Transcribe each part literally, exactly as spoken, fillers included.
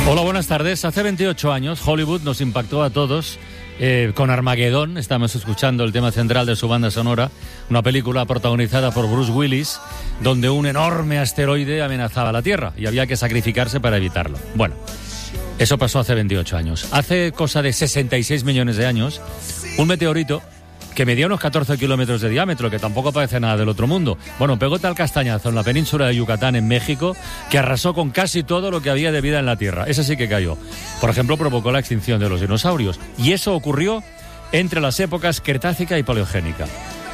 Hola, buenas tardes. Hace veintiocho años Hollywood nos impactó a todos eh, con Armageddon. Estamos escuchando el tema central de su banda sonora, una película protagonizada por Bruce Willis, donde un enorme asteroide amenazaba la Tierra y había que sacrificarse para evitarlo. Bueno, eso pasó hace veintiocho años. Hace cosa de sesenta y seis millones de años, un meteorito que medía unos catorce kilómetros de diámetro, que tampoco parece nada del otro mundo. Bueno, pegó tal castañazo en la península de Yucatán, en México, que arrasó con casi todo lo que había de vida en la Tierra. Ese sí que cayó. Por ejemplo, provocó la extinción de los dinosaurios. Y eso ocurrió entre las épocas Cretácica y Paleogénica.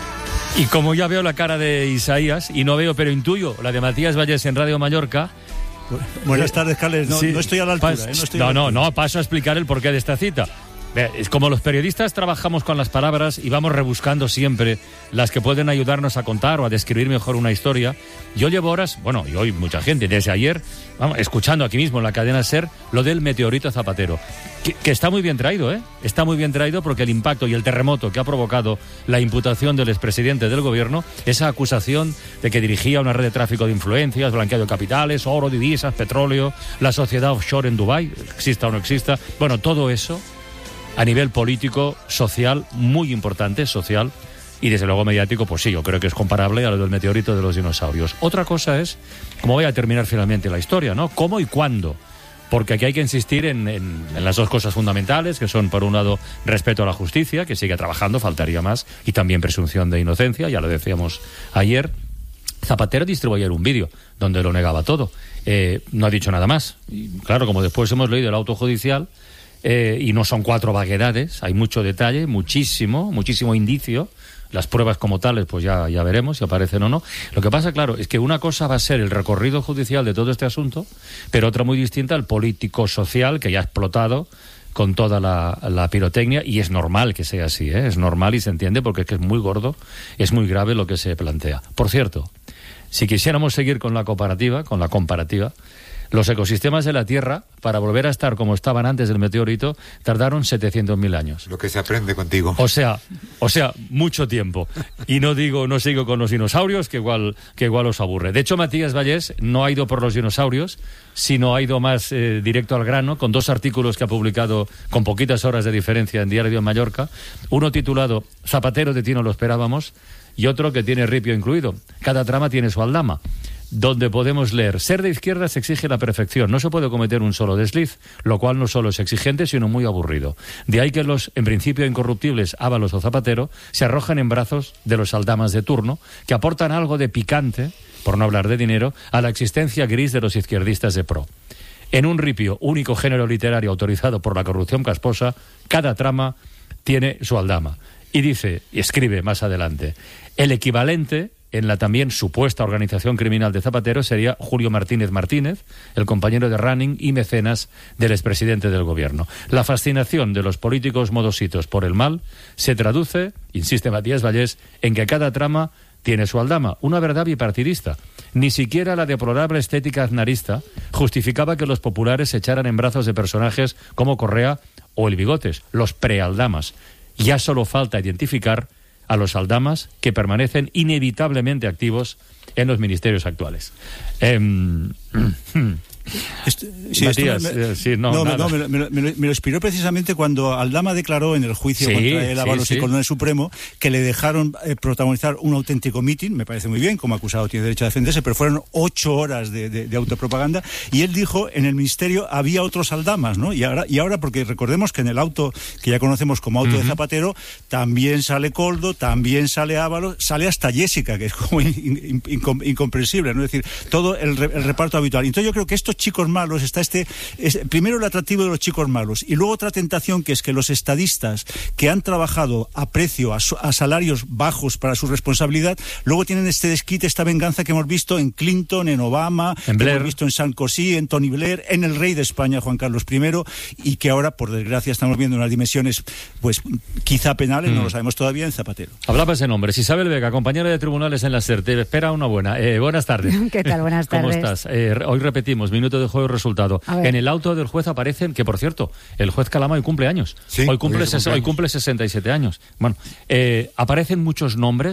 Y como ya veo la cara de Isaías, y no veo pero intuyo la de Matías Vallés en Radio Mallorca... Buenas tardes, Carles. No, sí, no estoy a la altura. Pas, ¿eh? No, estoy no, a la altura. no, no, paso a explicar el porqué de esta cita. Es como los periodistas trabajamos con las palabras y vamos rebuscando siempre las que pueden ayudarnos a contar o a describir mejor una historia. Yo llevo horas, bueno, y hoy mucha gente, desde ayer, vamos, escuchando aquí mismo en la cadena SER lo del meteorito Zapatero, que, que está muy bien traído, ¿eh? Está muy bien traído porque el impacto y el terremoto que ha provocado la imputación del expresidente del gobierno, esa acusación de que dirigía una red de tráfico de influencias, blanqueo de capitales, oro, divisas, petróleo, la sociedad offshore en Dubái, exista o no exista, bueno, todo eso a nivel político, social, muy importante, social, y desde luego mediático, pues sí, yo creo que es comparable a lo del meteorito de los dinosaurios. Otra cosa es cómo voy a terminar finalmente la historia, ¿no? ¿Cómo y cuándo? Porque aquí hay que insistir en, en, en las dos cosas fundamentales, que son, por un lado, respeto a la justicia, que sigue trabajando, faltaría más, y también presunción de inocencia, ya lo decíamos ayer. Zapatero distribuyó ayer un vídeo donde lo negaba todo. Eh, no ha dicho nada más. Y claro, como después hemos leído el auto judicial, Eh, y no son cuatro vaguedades, hay mucho detalle, muchísimo, muchísimo indicio. Las pruebas como tales, pues ya, ya veremos si aparecen o no. Lo que pasa, claro, es que una cosa va a ser el recorrido judicial de todo este asunto, pero otra muy distinta al político-social que ya ha explotado con toda la, la pirotecnia, y es normal que sea así, ¿eh? Es normal y se entiende porque es que es muy gordo, es muy grave lo que se plantea. Por cierto, si quisiéramos seguir con la comparativa, con la comparativa, los ecosistemas de la Tierra, para volver a estar como estaban antes del meteorito, tardaron setecientos mil años. Lo que se aprende contigo. O sea, o sea, mucho tiempo. Y no digo, no sigo con los dinosaurios, que igual, que igual os aburre. De hecho, Matías Vallés no ha ido por los dinosaurios, sino ha ido más eh, directo al grano, con dos artículos que ha publicado con poquitas horas de diferencia en Diario de Mallorca. Uno titulado Zapatero de ti no lo esperábamos, y otro que tiene ripio incluido. Cada trama tiene su aldama, donde podemos leer: ser de izquierdas exige la perfección, no se puede cometer un solo desliz, lo cual no solo es exigente, sino muy aburrido. De ahí que los, en principio incorruptibles, Ábalos o Zapatero, se arrojan en brazos de los aldamas de turno, que aportan algo de picante, por no hablar de dinero, a la existencia gris de los izquierdistas de pro. En un ripio, único género literario autorizado por la corrupción casposa, cada trama tiene su aldama. Y dice, y escribe más adelante, el equivalente en la también supuesta organización criminal de Zapatero sería Julio Martínez Martínez, el compañero de running y mecenas del expresidente del gobierno. La fascinación de los políticos modositos por el mal se traduce, insiste Matías Vallés, en que cada trama tiene su aldama, una verdad bipartidista. Ni siquiera la deplorable estética aznarista justificaba que los populares se echaran en brazos de personajes como Correa o el Bigotes, los prealdamas. Ya solo falta identificar a los aldamas que permanecen inevitablemente activos en los ministerios actuales. Eh, Esto, sí, Matías, esto me, eh, sí, no, no, nada. no me, me, me, me lo inspiró precisamente cuando Aldama declaró en el juicio sí, contra el Ábalos sí, y sí. Coronel Supremo que le dejaron eh, protagonizar un auténtico mitin. Me parece muy bien, como acusado tiene derecho a defenderse, pero fueron ocho horas de, de, de autopropaganda, y él dijo en el ministerio había otros Aldamas, ¿no? Y ahora, y ahora porque recordemos que en el auto que ya conocemos como auto uh-huh. de Zapatero también sale Coldo, también sale Ábalos, sale hasta Jessica, que es como in, in, in, incomprensible, ¿no? Es decir, todo el, el reparto habitual. Entonces yo creo que estos chicos malos, está este, es, primero el atractivo de los chicos malos, y luego otra tentación, que es que los estadistas que han trabajado a precio, a, a salarios bajos para su responsabilidad, luego tienen este desquite, esta venganza que hemos visto en Clinton, en Obama, en que Blair. hemos visto en Sarkozy, en Tony Blair, en el rey de España, Juan Carlos primero, y que ahora, por desgracia, estamos viendo unas dimensiones, pues quizá penales, mm. no lo sabemos todavía, en Zapatero. Hablaba ese nombre, Isabel Vega, compañera de tribunales en la SER. Te espera una buena. Eh, buenas tardes. ¿Qué tal? Buenas tardes. ¿Cómo estás? Eh, hoy repetimos, minuto de juego y resultado. En el auto del juez aparecen, que por cierto, el juez Calama hoy cumple años. Sí, hoy, cumple hoy, ses- hoy cumple sesenta y siete años. Bueno, eh, aparecen muchos nombres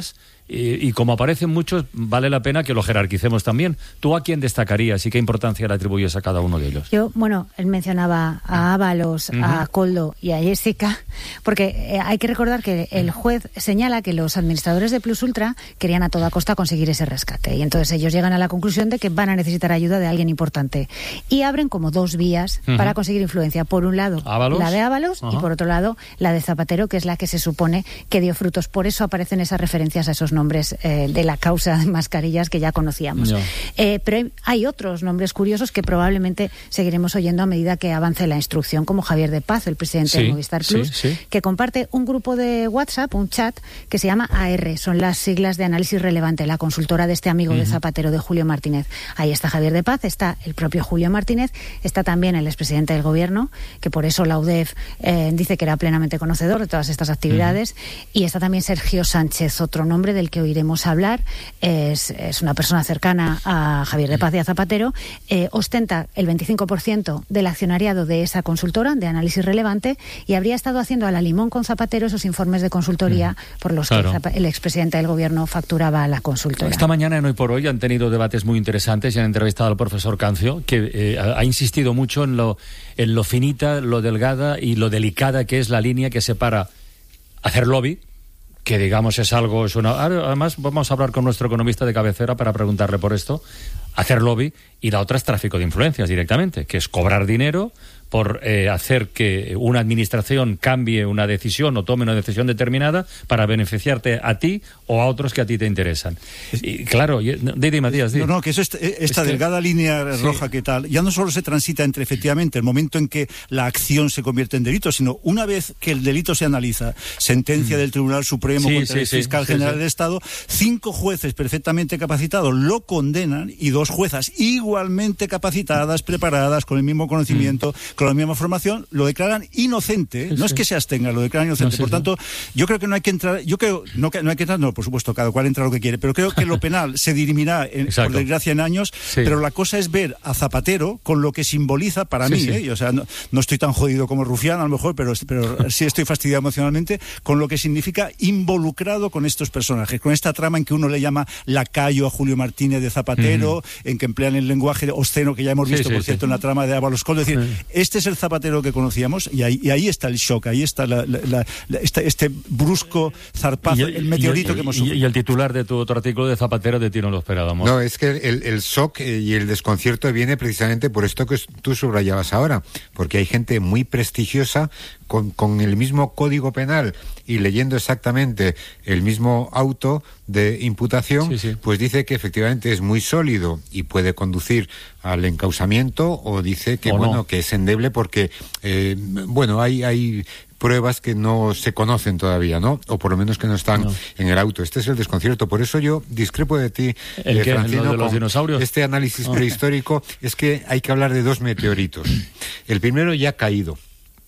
y, y como aparecen muchos, vale la pena que lo jerarquicemos también. ¿Tú a quién destacarías y qué importancia le atribuyes a cada uno de ellos? Yo, bueno, él mencionaba a Ábalos, uh-huh. a Koldo y a Jessica, porque eh, hay que recordar que el juez señala que los administradores de Plus Ultra querían a toda costa conseguir ese rescate, y entonces ellos llegan a la conclusión de que van a necesitar ayuda de alguien importante, y abren como dos vías uh-huh. para conseguir influencia. Por un lado, ¿Ábalos? la de Ábalos, uh-huh. y por otro lado, la de Zapatero, que es la que se supone que dio frutos. Por eso aparecen esas referencias a esos nombres eh, de la causa de mascarillas que ya conocíamos. No. Eh, pero hay, hay otros nombres curiosos que probablemente seguiremos oyendo a medida que avance la instrucción, como Javier de Paz, el presidente sí, de Movistar Plus, sí, sí. que comparte un grupo de WhatsApp, un chat, que se llama A R, son las siglas de Análisis Relevante, la consultora de este amigo uh-huh. de Zapatero, de Julio Martínez. Ahí está Javier de Paz, está el propio Julio Martínez, está también el expresidente del Gobierno, que por eso la U D E F eh, dice que era plenamente conocedor de todas estas actividades, uh-huh. y está también Sergio Sánchez, otro nombre del que oiremos hablar, es, es una persona cercana a Javier de Paz y a Zapatero, eh, ostenta el veinticinco por ciento del accionariado de esa consultora, de Análisis Relevante, y habría estado haciendo a la limón con Zapatero esos informes de consultoría uh-huh. por los claro. que el expresidente del Gobierno facturaba a la consultora. Esta mañana en Hoy por Hoy han tenido debates muy interesantes y han entrevistado al profesor Cancio, que eh, ha insistido mucho en lo, en lo finita, lo delgada y lo delicada que es la línea que separa hacer lobby, que digamos es algo, es una, además vamos a hablar con nuestro economista de cabecera para preguntarle por esto, hacer lobby, y la otra es tráfico de influencias directamente, que es cobrar dinero por eh, hacer que una administración cambie una decisión o tome una decisión determinada para beneficiarte a ti o a otros que a ti te interesan. Y claro, Didi Matías, di. No, no, que eso, esta es delgada que... línea roja sí. que tal, ya no solo se transita entre efectivamente el momento en que la acción se convierte en delito, sino una vez que el delito se analiza, sentencia mm. del Tribunal Supremo sí, contra sí, el Fiscal sí, General sí, sí. del Estado, cinco jueces perfectamente capacitados lo condenan y dos juezas igualmente capacitadas, preparadas, con el mismo conocimiento, mm. con la misma formación, lo declaran inocente. Sí, no sí. es que se abstenga, lo declaran inocente. No, sí, por tanto, sí. yo creo que no hay que entrar, yo creo, no, no hay que entrar, no, por supuesto, cada cual entra lo que quiere, pero creo que lo penal se dirimirá, en, por desgracia, en años, sí. pero la cosa es ver a Zapatero con lo que simboliza para sí, mí, sí. ¿eh? O sea, no, no estoy tan jodido como Rufián, a lo mejor, pero, pero sí estoy fastidiado emocionalmente, con lo que significa involucrado con estos personajes, con esta trama en que uno le llama lacayo a Julio Martínez de Zapatero, mm. en que emplean el lenguaje obsceno que ya hemos visto, sí, sí, por cierto, sí. en la trama de Ábalos Koldo. Es decir, sí. este es el Zapatero que conocíamos, y ahí, y ahí está el shock, ahí está la, la, la, la, este, este brusco zarpazo, el, el meteorito y el, que hemos sufrido. Y el titular de tu otro artículo de Zapatero de ti no lo esperábamos. No, es que el, el shock y el desconcierto viene precisamente por esto que tú subrayabas ahora, porque hay gente muy prestigiosa con, con el mismo código penal y leyendo exactamente el mismo auto de imputación, sí, sí. pues dice que efectivamente es muy sólido y puede conducir al encausamiento, o dice que o bueno no. que es endeble porque eh, bueno hay hay pruebas que no se conocen todavía, ¿no? O por lo menos que no están no. en el auto. Este es el desconcierto. Por eso yo discrepo de ti, ¿El eh, qué? Francino, ¿Lo de los con dinosaurios? Este análisis prehistórico. Es que hay que hablar de dos meteoritos. El primero ya ha caído.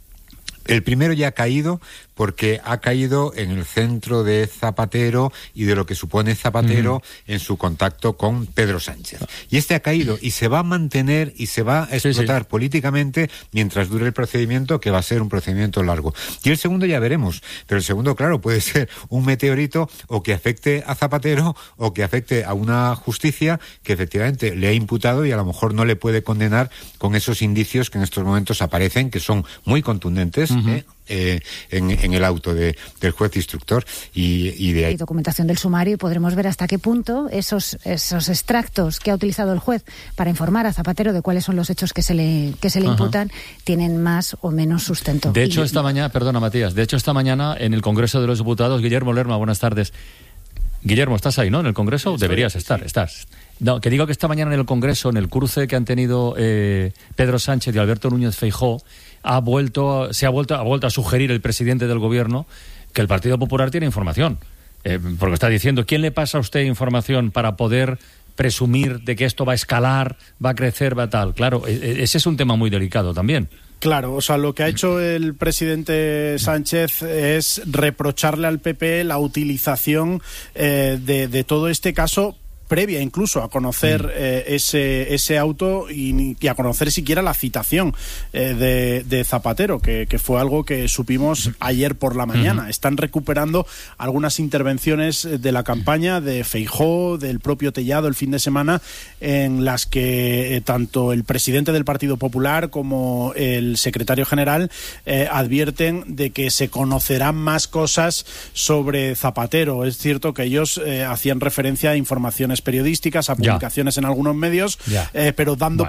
El primero ya ha caído porque ha caído en el centro de Zapatero y de lo que supone Zapatero uh-huh. en su contacto con Pedro Sánchez. Y este ha caído y se va a mantener y se va a explotar sí, sí. políticamente mientras dure el procedimiento, que va a ser un procedimiento largo. Y el segundo ya veremos, pero el segundo, claro, puede ser un meteorito o que afecte a Zapatero o que afecte a una justicia que efectivamente le ha imputado y a lo mejor no le puede condenar con esos indicios que en estos momentos aparecen, que son muy contundentes, uh-huh. ¿eh? Eh, en, en el auto de, del juez instructor y, y de ahí. Y documentación del sumario, y podremos ver hasta qué punto esos, esos extractos que ha utilizado el juez para informar a Zapatero de cuáles son los hechos que se le, que se le imputan tienen más o menos sustento. De hecho, y, esta y... mañana, perdona Matías, de hecho esta mañana en el Congreso de los Diputados, Guillermo Lerma, buenas tardes. Guillermo, ¿estás ahí, no? En el Congreso, Estoy, deberías estar, sí. estás. No, que digo que esta mañana en el Congreso, en el cruce que han tenido eh, Pedro Sánchez y Alberto Núñez Feijóo, ha vuelto, se ha vuelto, ha vuelto a sugerir el presidente del Gobierno que el Partido Popular tiene información. Eh, porque está diciendo, ¿quién le pasa a usted información para poder presumir de que esto va a escalar, va a crecer, va a tal? Claro, ese es un tema muy delicado también. Claro, o sea, lo que ha hecho el presidente Sánchez es reprocharle al P P la utilización eh, de, de todo este caso previa incluso a conocer mm. eh, ese, ese auto y, y a conocer siquiera la citación eh, de, de Zapatero, que, que fue algo que supimos ayer por la mañana. Mm. Están recuperando algunas intervenciones de la campaña de Feijóo, del propio Tellado el fin de semana, en las que eh, tanto el presidente del Partido Popular como el secretario general eh, advierten de que se conocerán más cosas sobre Zapatero. Es cierto que ellos eh, hacían referencia a informaciones periodísticas, a publicaciones ya. en algunos medios, eh, pero dando